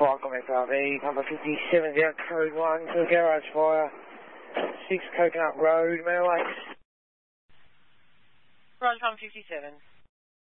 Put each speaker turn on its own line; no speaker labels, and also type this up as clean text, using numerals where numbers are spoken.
Fire Comment RV, number 57, code 1, to garage fire, 6 Coconut Road, Manaway.
Garage 157.